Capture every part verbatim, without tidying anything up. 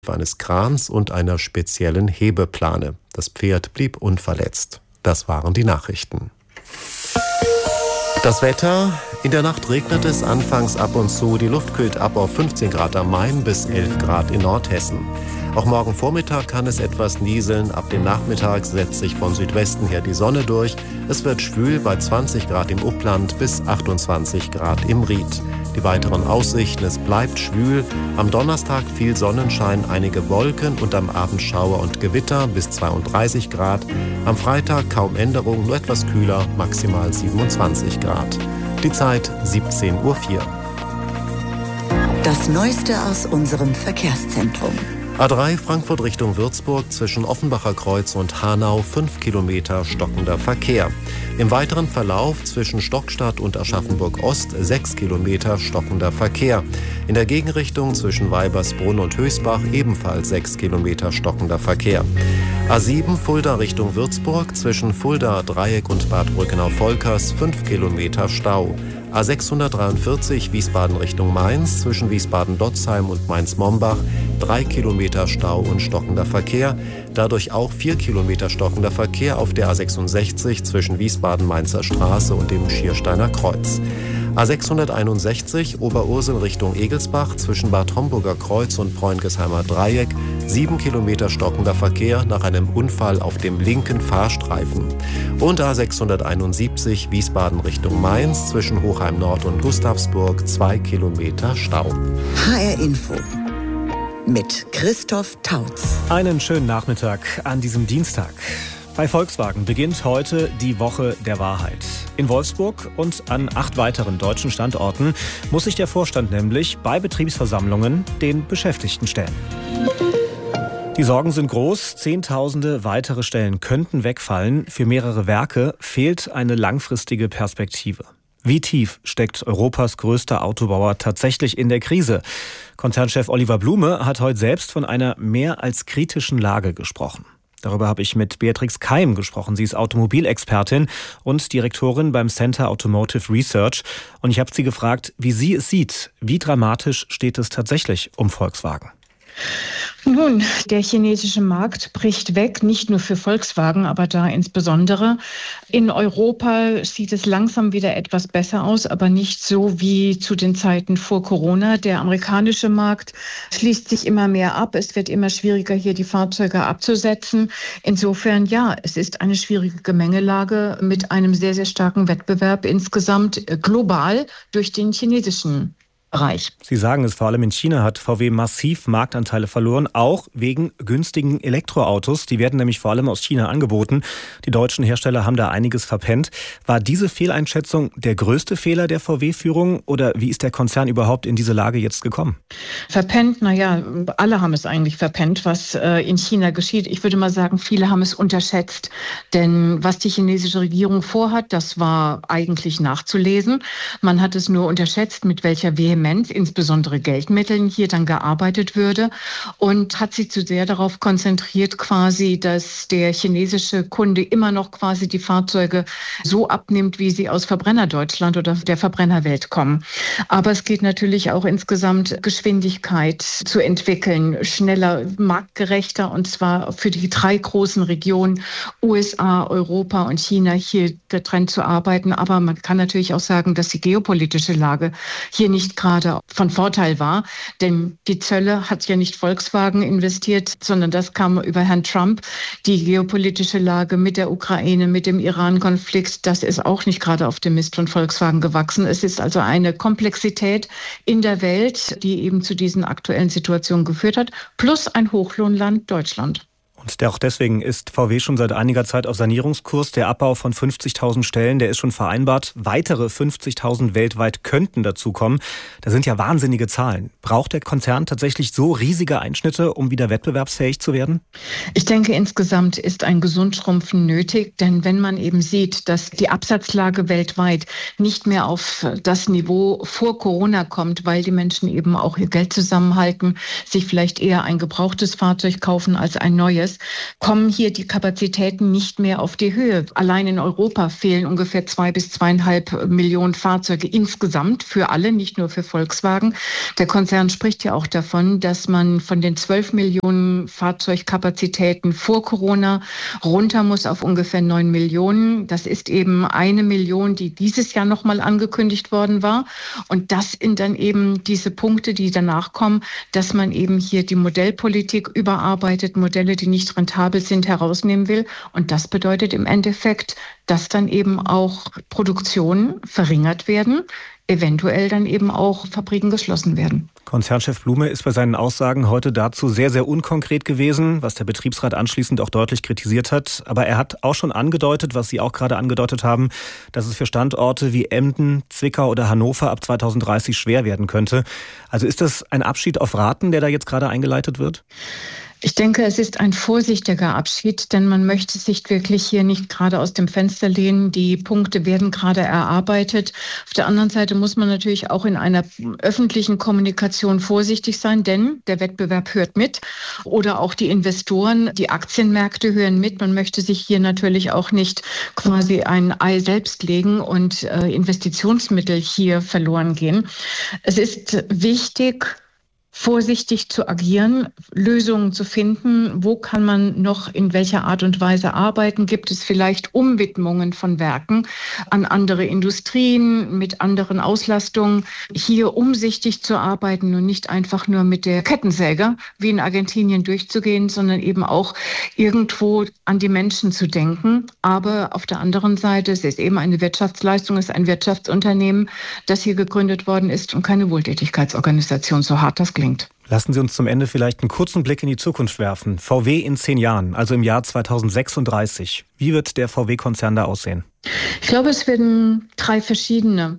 eines Krans und einer speziellen Hebeplane. Das Pferd blieb unverletzt. Das waren die Nachrichten. Das Wetter: In der Nacht regnet es anfangs ab und zu. Die Luft kühlt ab auf fünfzehn Grad am Main bis elf Grad in Nordhessen. Auch morgen Vormittag kann es etwas nieseln. Ab dem Nachmittag setzt sich von Südwesten her die Sonne durch. Es wird schwül bei zwanzig Grad im Upland bis achtundzwanzig Grad im Ried. Die weiteren Aussichten: Es bleibt schwül. Am Donnerstag viel Sonnenschein, einige Wolken und am Abend Schauer und Gewitter bis zweiunddreißig Grad. Am Freitag kaum Änderung, nur etwas kühler, maximal siebenundzwanzig Grad. Die Zeit siebzehn Uhr vier. Das Neueste aus unserem Verkehrszentrum. A drei Frankfurt Richtung Würzburg zwischen Offenbacher Kreuz und Hanau fünf Kilometer stockender Verkehr. Im weiteren Verlauf zwischen Stockstadt und Aschaffenburg Ost sechs Kilometer stockender Verkehr. In der Gegenrichtung zwischen Weibersbrunn und Hösbach ebenfalls sechs Kilometer stockender Verkehr. A sieben Fulda Richtung Würzburg zwischen Fulda Dreieck und Bad Brückenau-Volkers fünf Kilometer Stau. A sechshundertdreiundvierzig Wiesbaden Richtung Mainz zwischen Wiesbaden-Dotzheim und Mainz-Mombach drei Kilometer Stau und stockender Verkehr. Dadurch auch vier Kilometer stockender Verkehr auf der A sechsundsechzig zwischen Wiesbaden-Mainzer Straße und dem Schiersteiner Kreuz. A sechshunderteinundsechzig Oberursel Richtung Egelsbach zwischen Bad Homburger Kreuz und Preungesheimer Dreieck sieben Kilometer stockender Verkehr nach einem Unfall auf dem linken Fahrstreifen. Und A sechshunderteinundsiebzig Wiesbaden Richtung Mainz zwischen Hochheim Nord und Gustavsburg zwei Kilometer Stau. H R Info mit Christoph Tautz. Einen schönen Nachmittag an diesem Dienstag. Bei Volkswagen beginnt heute die Woche der Wahrheit. In Wolfsburg und an acht weiteren deutschen Standorten muss sich der Vorstand nämlich bei Betriebsversammlungen den Beschäftigten stellen. Die Sorgen sind groß. Zehntausende weitere Stellen könnten wegfallen. Für mehrere Werke fehlt eine langfristige Perspektive. Wie tief steckt Europas größter Autobauer tatsächlich in der Krise? Konzernchef Oliver Blume hat heute selbst von einer mehr als kritischen Lage gesprochen. Darüber habe ich mit Beatrix Keim gesprochen. Sie ist Automobilexpertin und Direktorin beim Center Automotive Research. Und ich habe sie gefragt, wie sie es sieht. Wie dramatisch steht es tatsächlich um Volkswagen? Nun, der chinesische Markt bricht weg, nicht nur für Volkswagen, aber da insbesondere. In Europa sieht es langsam wieder etwas besser aus, aber nicht so wie zu den Zeiten vor Corona. Der amerikanische Markt schließt sich immer mehr ab. Es wird immer schwieriger, hier die Fahrzeuge abzusetzen. Insofern, ja, es ist eine schwierige Gemengelage mit einem sehr, sehr starken Wettbewerb insgesamt global durch den chinesischen Bereich. Sie sagen es, vor allem in China hat V W massiv Marktanteile verloren, auch wegen günstigen Elektroautos. Die werden nämlich vor allem aus China angeboten. Die deutschen Hersteller haben da einiges verpennt. War diese Fehleinschätzung der größte Fehler der V W-Führung oder wie ist der Konzern überhaupt in diese Lage jetzt gekommen? Verpennt, naja, alle haben es eigentlich verpennt, was äh, in China geschieht. Ich würde mal sagen, viele haben es unterschätzt. Denn was die chinesische Regierung vorhat, das war eigentlich nachzulesen. Man hat es nur unterschätzt, mit welcher Vehemenz insbesondere Geldmitteln hier dann gearbeitet würde und hat sich zu sehr darauf konzentriert quasi, dass der chinesische Kunde immer noch quasi die Fahrzeuge so abnimmt, wie sie aus Verbrennerdeutschland oder der Verbrennerwelt kommen. Aber es geht natürlich auch insgesamt Geschwindigkeit zu entwickeln, schneller, marktgerechter und zwar für die drei großen Regionen U S A, Europa und China hier getrennt zu arbeiten. Aber man kann natürlich auch sagen, dass die geopolitische Lage hier nicht gerade von Vorteil war, denn die Zölle hat ja nicht Volkswagen investiert, sondern das kam über Herrn Trump. Die geopolitische Lage mit der Ukraine, mit dem Iran-Konflikt, das ist auch nicht gerade auf dem Mist von Volkswagen gewachsen. Es ist also eine Komplexität in der Welt, die eben zu diesen aktuellen Situationen geführt hat, plus ein Hochlohnland Deutschland. Und auch deswegen ist V W schon seit einiger Zeit auf Sanierungskurs. Der Abbau von fünfzigtausend Stellen, der ist schon vereinbart. Weitere fünfzigtausend weltweit könnten dazukommen. Das sind ja wahnsinnige Zahlen. Braucht der Konzern tatsächlich so riesige Einschnitte, um wieder wettbewerbsfähig zu werden? Ich denke, insgesamt ist ein Gesundschrumpfen nötig. Denn wenn man eben sieht, dass die Absatzlage weltweit nicht mehr auf das Niveau vor Corona kommt, weil die Menschen eben auch ihr Geld zusammenhalten, sich vielleicht eher ein gebrauchtes Fahrzeug kaufen als ein neues, Jahres kommen hier die Kapazitäten nicht mehr auf die Höhe. Allein in Europa fehlen ungefähr zwei bis zweieinhalb Millionen Fahrzeuge insgesamt für alle, nicht nur für Volkswagen. Der Konzern spricht ja auch davon, dass man von den zwölf Millionen Fahrzeugkapazitäten vor Corona runter muss auf ungefähr neun Millionen. Das ist eben eine Million, die dieses Jahr nochmal angekündigt worden war. Und das sind dann eben diese Punkte, die danach kommen, dass man eben hier die Modellpolitik überarbeitet, Modelle, die nicht rentabel sind, herausnehmen will. Und das bedeutet im Endeffekt, dass dann eben auch Produktionen verringert werden, eventuell dann eben auch Fabriken geschlossen werden. Konzernchef Blume ist bei seinen Aussagen heute dazu sehr, sehr unkonkret gewesen, was der Betriebsrat anschließend auch deutlich kritisiert hat. Aber er hat auch schon angedeutet, was Sie auch gerade angedeutet haben, dass es für Standorte wie Emden, Zwickau oder Hannover ab zweitausenddreißig schwer werden könnte. Also ist das ein Abschied auf Raten, der da jetzt gerade eingeleitet wird? Ich denke, es ist ein vorsichtiger Abschied, denn man möchte sich wirklich hier nicht gerade aus dem Fenster lehnen. Die Punkte werden gerade erarbeitet. Auf der anderen Seite muss man natürlich auch in einer öffentlichen Kommunikation vorsichtig sein, denn der Wettbewerb hört mit oder auch die Investoren, die Aktienmärkte hören mit. Man möchte sich hier natürlich auch nicht quasi ein Ei selbst legen und äh, Investitionsmittel hier verloren gehen. Es ist wichtig, vorsichtig zu agieren, Lösungen zu finden. Wo kann man noch in welcher Art und Weise arbeiten? Gibt es vielleicht Umwidmungen von Werken an andere Industrien mit anderen Auslastungen? Hier umsichtig zu arbeiten und nicht einfach nur mit der Kettensäge wie in Argentinien durchzugehen, sondern eben auch irgendwo an die Menschen zu denken. Aber auf der anderen Seite, es ist eben eine Wirtschaftsleistung, es ist ein Wirtschaftsunternehmen, das hier gegründet worden ist und keine Wohltätigkeitsorganisation, so hart das klingt. Lassen Sie uns zum Ende vielleicht einen kurzen Blick in die Zukunft werfen. V W in zehn Jahren, also im Jahr zweitausendsechsunddreißig. Wie wird der V W-Konzern da aussehen? Ich glaube, es werden drei verschiedene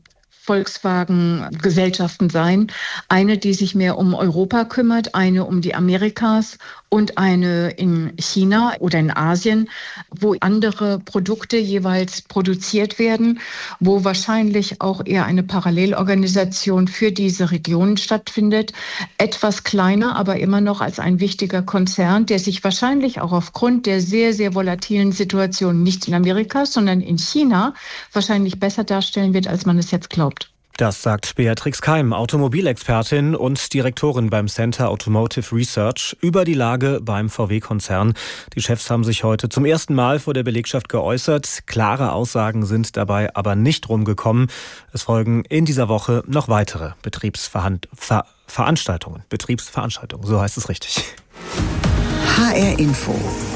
Volkswagen-Gesellschaften sein. Eine, die sich mehr um Europa kümmert, eine um die Amerikas und eine in China oder in Asien, wo andere Produkte jeweils produziert werden, wo wahrscheinlich auch eher eine Parallelorganisation für diese Regionen stattfindet. Etwas kleiner, aber immer noch als ein wichtiger Konzern, der sich wahrscheinlich auch aufgrund der sehr, sehr volatilen Situation nicht in Amerika, sondern in China wahrscheinlich besser darstellen wird, als man es jetzt glaubt. Das sagt Beatrix Keim, Automobilexpertin und Direktorin beim Center Automotive Research, über die Lage beim V W-Konzern. Die Chefs haben sich heute zum ersten Mal vor der Belegschaft geäußert. Klare Aussagen sind dabei aber nicht rumgekommen. Es folgen in dieser Woche noch weitere Betriebsveranstaltungen. Betriebsveranstaltungen, so heißt es richtig. H R Info.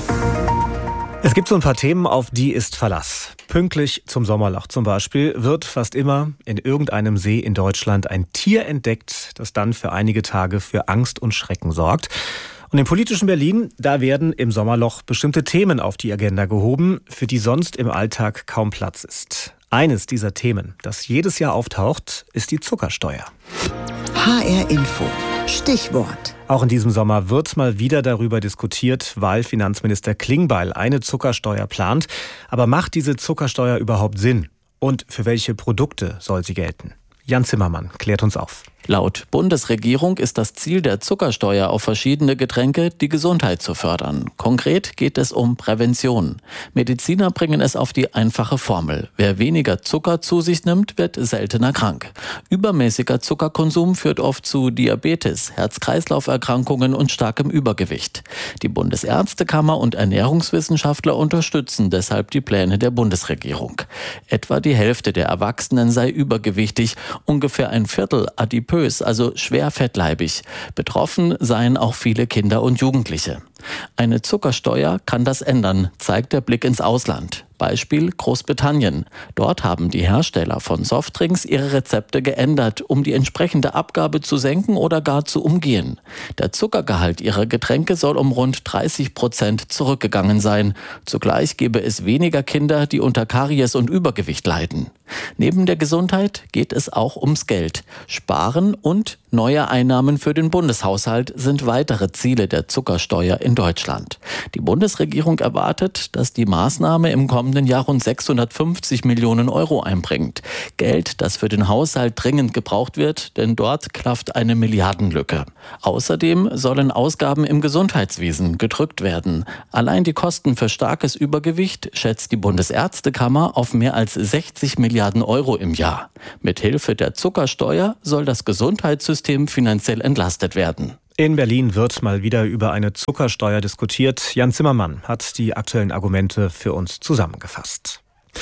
Es gibt so ein paar Themen, auf die ist Verlass. Pünktlich zum Sommerloch zum Beispiel wird fast immer in irgendeinem See in Deutschland ein Tier entdeckt, das dann für einige Tage für Angst und Schrecken sorgt. Und im politischen Berlin, da werden im Sommerloch bestimmte Themen auf die Agenda gehoben, für die sonst im Alltag kaum Platz ist. Eines dieser Themen, das jedes Jahr auftaucht, ist die Zuckersteuer. H R Info. Stichwort. Auch in diesem Sommer wird mal wieder darüber diskutiert, weil Finanzminister Klingbeil eine Zuckersteuer plant. Aber macht diese Zuckersteuer überhaupt Sinn? Und für welche Produkte soll sie gelten? Jan Zimmermann klärt uns auf. Laut Bundesregierung ist das Ziel der Zuckersteuer auf verschiedene Getränke, die Gesundheit zu fördern. Konkret geht es um Prävention. Mediziner bringen es auf die einfache Formel. Wer weniger Zucker zu sich nimmt, wird seltener krank. Übermäßiger Zuckerkonsum führt oft zu Diabetes, Herz-Kreislauf-Erkrankungen und starkem Übergewicht. Die Bundesärztekammer und Ernährungswissenschaftler unterstützen deshalb die Pläne der Bundesregierung. Etwa die Hälfte der Erwachsenen sei übergewichtig, ungefähr ein Viertel adipös, also schwer fettleibig. Betroffen seien auch viele Kinder und Jugendliche. Eine Zuckersteuer kann das ändern, zeigt der Blick ins Ausland. Beispiel Großbritannien. Dort haben die Hersteller von Softdrinks ihre Rezepte geändert, um die entsprechende Abgabe zu senken oder gar zu umgehen. Der Zuckergehalt ihrer Getränke soll um rund dreißig Prozent zurückgegangen sein. Zugleich gebe es weniger Kinder, die unter Karies und Übergewicht leiden. Neben der Gesundheit geht es auch ums Geld. Sparen und Neue Einnahmen für den Bundeshaushalt sind weitere Ziele der Zuckersteuer in Deutschland. Die Bundesregierung erwartet, dass die Maßnahme im kommenden Jahr rund sechshundertfünfzig Millionen Euro einbringt. Geld, das für den Haushalt dringend gebraucht wird, denn dort klafft eine Milliardenlücke. Außerdem sollen Ausgaben im Gesundheitswesen gedrückt werden. Allein die Kosten für starkes Übergewicht schätzt die Bundesärztekammer auf mehr als sechzig Milliarden Euro im Jahr. Mithilfe der Zuckersteuer soll das Gesundheitssystem finanziell entlastet werden. In Berlin wird mal wieder über eine Zuckersteuer diskutiert. Jan Zimmermann hat die aktuellen Argumente für uns zusammengefasst.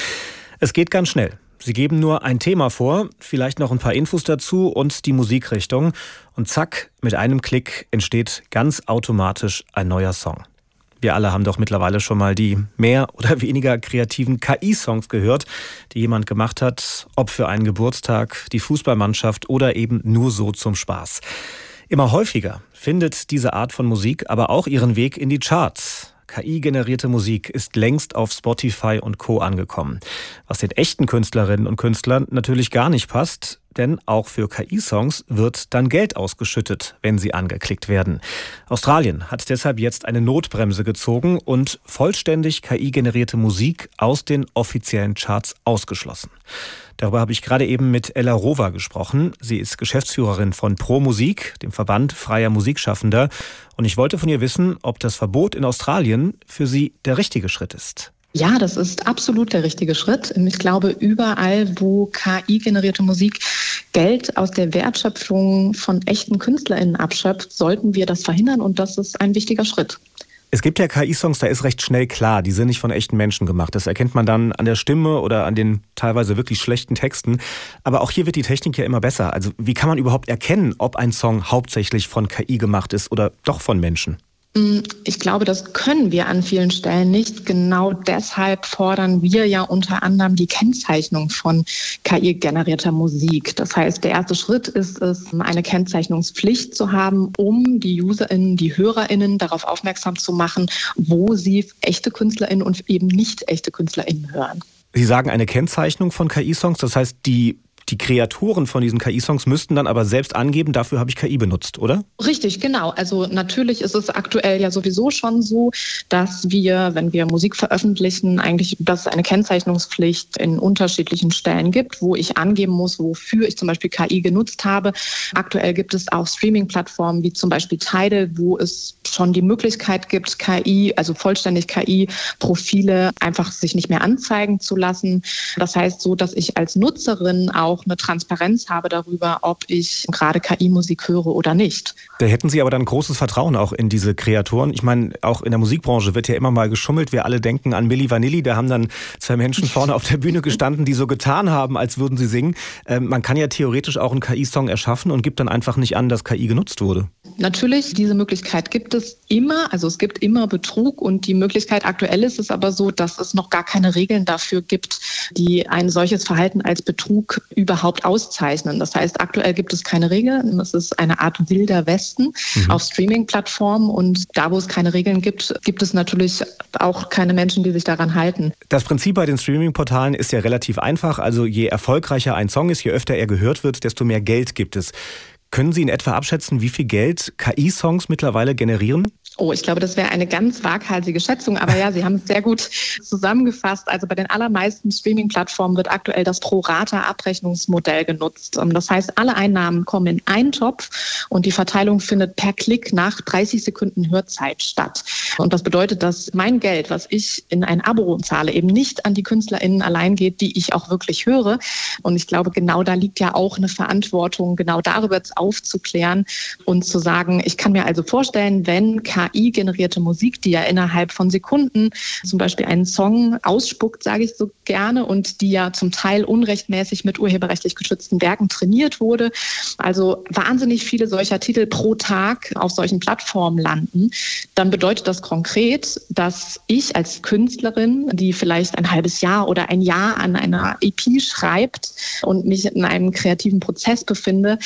Es geht ganz schnell. Sie geben nur ein Thema vor, vielleicht noch ein paar Infos dazu und die Musikrichtung. Und zack, mit einem Klick entsteht ganz automatisch ein neuer Song. Wir alle haben doch mittlerweile schon mal die mehr oder weniger kreativen K I-Songs gehört, die jemand gemacht hat, ob für einen Geburtstag, die Fußballmannschaft oder eben nur so zum Spaß. Immer häufiger findet diese Art von Musik aber auch ihren Weg in die Charts. K I-generierte Musik ist längst auf Spotify und Co. angekommen. Was den echten Künstlerinnen und Künstlern natürlich gar nicht passt, denn auch für K I-Songs wird dann Geld ausgeschüttet, wenn sie angeklickt werden. Australien hat deshalb jetzt eine Notbremse gezogen und vollständig K I-generierte Musik aus den offiziellen Charts ausgeschlossen. Darüber habe ich gerade eben mit Ella Rover gesprochen. Sie ist Geschäftsführerin von Pro Musik, dem Verband freier Musikschaffender. Und ich wollte von ihr wissen, ob das Verbot in Australien für sie der richtige Schritt ist. Ja, das ist absolut der richtige Schritt. Ich glaube, überall, wo K I-generierte Musik Geld aus der Wertschöpfung von echten KünstlerInnen abschöpft, sollten wir das verhindern und das ist ein wichtiger Schritt. Es gibt ja K I-Songs, da ist recht schnell klar, die sind nicht von echten Menschen gemacht. Das erkennt man dann an der Stimme oder an den teilweise wirklich schlechten Texten. Aber auch hier wird die Technik ja immer besser. Also wie kann man überhaupt erkennen, ob ein Song hauptsächlich von K I gemacht ist oder doch von Menschen? Ich glaube, das können wir an vielen Stellen nicht. Genau deshalb fordern wir ja unter anderem die Kennzeichnung von K I-generierter Musik. Das heißt, der erste Schritt ist es, eine Kennzeichnungspflicht zu haben, um die UserInnen, die HörerInnen darauf aufmerksam zu machen, wo sie echte KünstlerInnen und eben nicht echte KünstlerInnen hören. Sie sagen eine Kennzeichnung von K I-Songs, das heißt, die Die Kreatoren von diesen K I-Songs müssten dann aber selbst angeben, dafür habe ich K I benutzt, oder? Richtig, genau. Also natürlich ist es aktuell ja sowieso schon so, dass wir, wenn wir Musik veröffentlichen, eigentlich, dass es eine Kennzeichnungspflicht in unterschiedlichen Stellen gibt, wo ich angeben muss, wofür ich zum Beispiel K I genutzt habe. Aktuell gibt es auch Streaming-Plattformen wie zum Beispiel Tidal, wo es schon die Möglichkeit gibt, K I, also vollständig K I-Profile einfach sich nicht mehr anzeigen zu lassen. Das heißt so, dass ich als Nutzerin auch auch eine Transparenz habe darüber, ob ich gerade K I-Musik höre oder nicht. Da hätten Sie aber dann großes Vertrauen auch in diese Kreatoren. Ich meine, auch in der Musikbranche wird ja immer mal geschummelt. Wir alle denken an Milli Vanilli, da haben dann zwei Menschen vorne auf der Bühne gestanden, die so getan haben, als würden sie singen. Ähm, man kann ja theoretisch auch einen K I-Song erschaffen und gibt dann einfach nicht an, dass K I genutzt wurde. Natürlich, diese Möglichkeit gibt es immer. Also es gibt immer Betrug und die Möglichkeit aktuell ist es aber so, dass es noch gar keine Regeln dafür gibt, die ein solches Verhalten als Betrug überhaupt auszeichnen. Das heißt, aktuell gibt es keine Regeln. Es ist eine Art wilder Westen mhm. auf Streaming-Plattformen und da, wo es keine Regeln gibt, gibt es natürlich auch keine Menschen, die sich daran halten. Das Prinzip bei den Streaming-Portalen ist ja relativ einfach. Also je erfolgreicher ein Song ist, je öfter er gehört wird, desto mehr Geld gibt es. Können Sie in etwa abschätzen, wie viel Geld K I-Songs mittlerweile generieren? Oh, ich glaube, das wäre eine ganz waghalsige Schätzung. Aber ja, Sie haben es sehr gut zusammengefasst. Also bei den allermeisten Streaming-Plattformen wird aktuell das Pro-Rata-Abrechnungsmodell genutzt. Das heißt, alle Einnahmen kommen in einen Topf und die Verteilung findet per Klick nach dreißig Sekunden Hörzeit statt. Und das bedeutet, dass mein Geld, was ich in ein Abo zahle, eben nicht an die KünstlerInnen allein geht, die ich auch wirklich höre. Und ich glaube, genau da liegt ja auch eine Verantwortung, genau darüber aufzuklären und zu sagen, ich kann mir also vorstellen, wenn K I-generierte Musik, die ja innerhalb von Sekunden zum Beispiel einen Song ausspuckt, sage ich so gerne, und die ja zum Teil unrechtmäßig mit urheberrechtlich geschützten Werken trainiert wurde, also wahnsinnig viele solcher Titel pro Tag auf solchen Plattformen landen, dann bedeutet das konkret, dass ich als Künstlerin, die vielleicht ein halbes Jahr oder ein Jahr an einer E P schreibt und mich in einem kreativen Prozess befinde,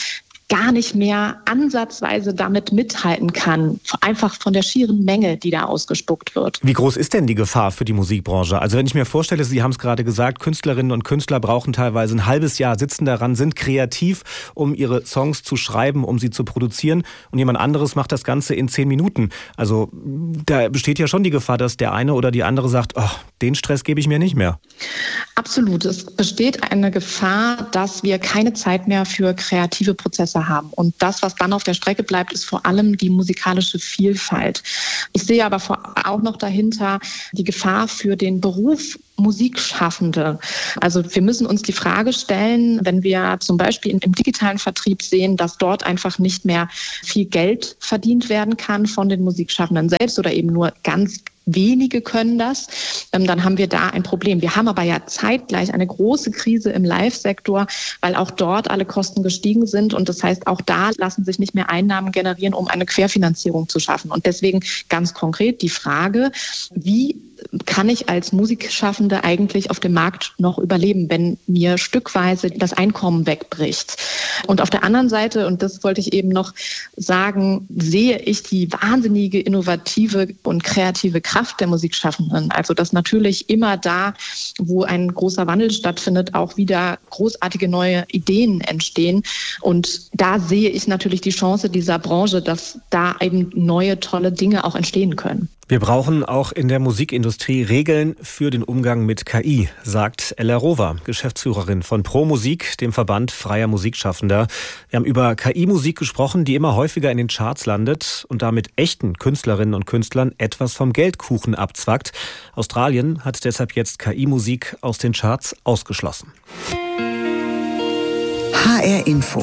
gar nicht mehr ansatzweise damit mithalten kann, einfach von der schieren Menge, die da ausgespuckt wird. Wie groß ist denn die Gefahr für die Musikbranche? Also wenn ich mir vorstelle, Sie haben es gerade gesagt, Künstlerinnen und Künstler brauchen teilweise ein halbes Jahr, sitzen daran, sind kreativ, um ihre Songs zu schreiben, um sie zu produzieren, und jemand anderes macht das Ganze in zehn Minuten. Also da besteht ja schon die Gefahr, dass der eine oder die andere sagt, oh, den Stress gebe ich mir nicht mehr. Absolut. Es besteht eine Gefahr, dass wir keine Zeit mehr für kreative Prozesse haben. Und das, was dann auf der Strecke bleibt, ist vor allem die musikalische Vielfalt. Ich sehe aber auch noch dahinter die Gefahr für den Beruf Musikschaffende. Also wir müssen uns die Frage stellen, wenn wir zum Beispiel im digitalen Vertrieb sehen, dass dort einfach nicht mehr viel Geld verdient werden kann von den Musikschaffenden selbst oder eben nur ganz wenige können das, dann haben wir da ein Problem. Wir haben aber ja zeitgleich eine große Krise im Live-Sektor, weil auch dort alle Kosten gestiegen sind. Und das heißt, auch da lassen sich nicht mehr Einnahmen generieren, um eine Querfinanzierung zu schaffen. Und deswegen ganz konkret die Frage, wie kann ich als Musikschaffende eigentlich auf dem Markt noch überleben, wenn mir stückweise das Einkommen wegbricht? Und auf der anderen Seite, und das wollte ich eben noch sagen, sehe ich die wahnsinnige innovative und kreative Kraft der Musikschaffenden. Also dass natürlich immer da, wo ein großer Wandel stattfindet, auch wieder großartige neue Ideen entstehen. Und da sehe ich natürlich die Chance dieser Branche, dass da eben neue, tolle Dinge auch entstehen können. Wir brauchen auch in der Musikindustrie Regeln für den Umgang mit K I, sagt Ella Rover, Geschäftsführerin von Pro Musik, dem Verband freier Musikschaffender. Wir haben über K I-Musik gesprochen, die immer häufiger in den Charts landet und damit echten Künstlerinnen und Künstlern etwas vom Geldkuchen abzwackt. Australien hat deshalb jetzt K I-Musik aus den Charts ausgeschlossen. H R Info.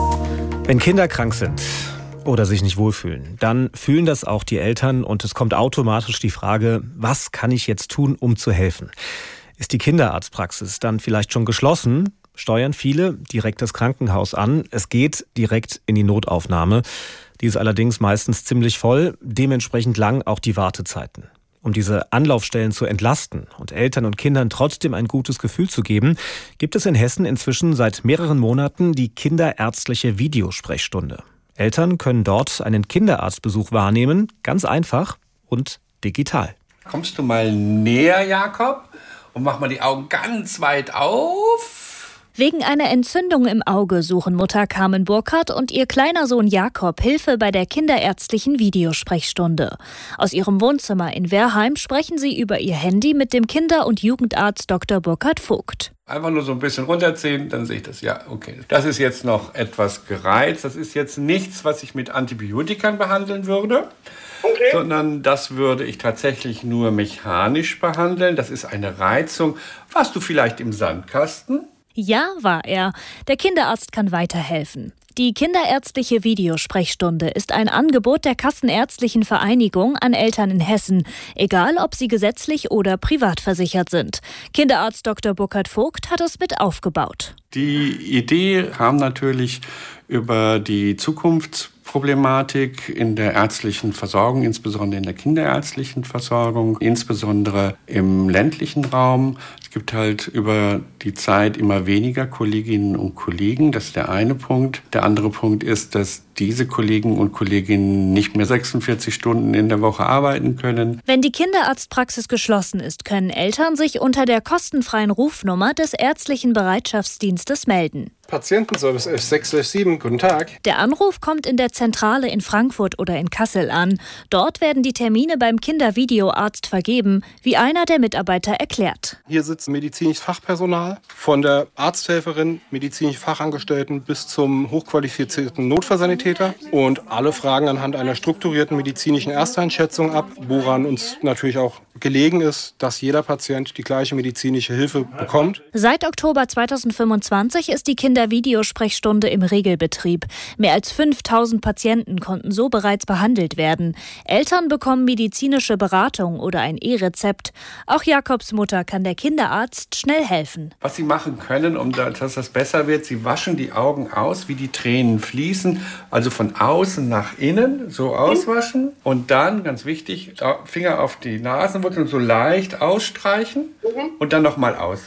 Wenn Kinder krank sind oder sich nicht wohlfühlen, dann fühlen das auch die Eltern und es kommt automatisch die Frage, was kann ich jetzt tun, um zu helfen? Ist die Kinderarztpraxis dann vielleicht schon geschlossen? Steuern viele direkt das Krankenhaus an. Es geht direkt in die Notaufnahme. Die ist allerdings meistens ziemlich voll, dementsprechend lang auch die Wartezeiten. Um diese Anlaufstellen zu entlasten und Eltern und Kindern trotzdem ein gutes Gefühl zu geben, gibt es in Hessen inzwischen seit mehreren Monaten die kinderärztliche Videosprechstunde. Eltern können dort einen Kinderarztbesuch wahrnehmen, ganz einfach und digital. Kommst du mal näher, Jakob, und mach mal die Augen ganz weit auf. Wegen einer Entzündung im Auge suchen Mutter Carmen Burkhardt und ihr kleiner Sohn Jakob Hilfe bei der kinderärztlichen Videosprechstunde. Aus ihrem Wohnzimmer in Wehrheim sprechen sie über ihr Handy mit dem Kinder- und Jugendarzt Doktor Burkhard Vogt. Einfach nur so ein bisschen runterziehen, dann sehe ich das. Ja, okay. Das ist jetzt noch etwas gereizt. Das ist jetzt nichts, was ich mit Antibiotikern behandeln würde. Okay. Sondern das würde ich tatsächlich nur mechanisch behandeln. Das ist eine Reizung. Warst du vielleicht im Sandkasten? Ja, war er. Der Kinderarzt kann weiterhelfen. Die kinderärztliche Videosprechstunde ist ein Angebot der Kassenärztlichen Vereinigung an Eltern in Hessen, egal ob sie gesetzlich oder privat versichert sind. Kinderarzt Doktor Burkhard Vogt hat es mit aufgebaut. Die Idee kam natürlich über die Zukunftsproblematik in der ärztlichen Versorgung, insbesondere in der kinderärztlichen Versorgung, insbesondere im ländlichen Raum. Es gibt halt über die Zeit immer weniger Kolleginnen und Kollegen. Das ist der eine Punkt. Der andere Punkt ist, dass diese Kollegen und Kolleginnen nicht mehr sechsundvierzig Stunden in der Woche arbeiten können. Wenn die Kinderarztpraxis geschlossen ist, können Eltern sich unter der kostenfreien Rufnummer des ärztlichen Bereitschaftsdienstes melden. Patientenservice elf sechs elf sieben, guten Tag. Der Anruf kommt in der Zentrale in Frankfurt oder in Kassel an. Dort werden die Termine beim Kindervideoarzt vergeben, wie einer der Mitarbeiter erklärt. Hier sitzt medizinisches Fachpersonal, von der Arzthelferin, medizinischen Fachangestellten bis zum hochqualifizierten Notfallsanitäter. Und alle fragen anhand einer strukturierten medizinischen Ersteinschätzung ab, woran uns natürlich auch gelegen ist, dass jeder Patient die gleiche medizinische Hilfe bekommt. Seit Oktober zweitausendfünfundzwanzig ist die Kindervideosprechstunde im Regelbetrieb. Mehr als fünftausend Patienten konnten so bereits behandelt werden. Eltern bekommen medizinische Beratung oder ein E-Rezept. Auch Jakobs Mutter kann der Kinderarzt schnell helfen. Was Sie machen können, um dass das besser wird, Sie waschen die Augen aus, wie die Tränen fließen. Also von außen nach innen, so auswaschen. Und dann, ganz wichtig, Finger auf die Nasenwurzel und so leicht ausstreichen und dann nochmal auswaschen.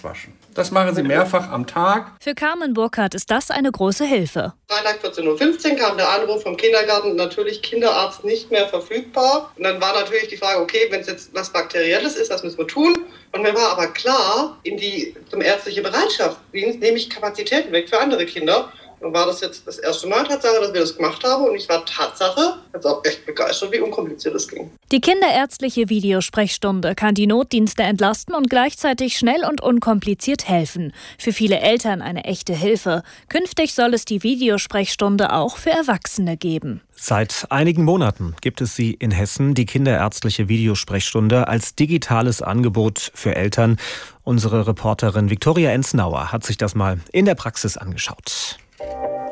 Das machen sie mehrfach am Tag. Für Carmen Burkhardt ist das eine große Hilfe. Freitag vierzehn Uhr fünfzehn kam der Anruf vom Kindergarten, natürlich Kinderarzt nicht mehr verfügbar. Und dann war natürlich die Frage, okay, wenn es jetzt was Bakterielles ist, was müssen wir tun? Und mir war aber klar, in die zum ärztlichen Bereitschaftsdienst nehme ich Kapazitäten weg für andere Kinder. Dann war das jetzt das erste Mal Tatsache, dass wir das gemacht haben. Und ich war Tatsache jetzt auch echt begeistert, wie unkompliziert es ging. Die kinderärztliche Videosprechstunde kann die Notdienste entlasten und gleichzeitig schnell und unkompliziert helfen. Für viele Eltern eine echte Hilfe. Künftig soll es die Videosprechstunde auch für Erwachsene geben. Seit einigen Monaten gibt es sie in Hessen, die kinderärztliche Videosprechstunde, als digitales Angebot für Eltern. Unsere Reporterin Viktoria Enznauer hat sich das mal in der Praxis angeschaut.